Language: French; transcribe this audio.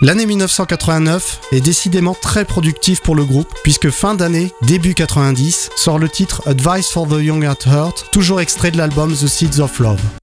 L'année 1989 est décidément très productive pour le groupe, puisque fin d'année, début 90, sort le titre Advice for the Young at Heart, toujours extrait de l'album The Seeds of Love.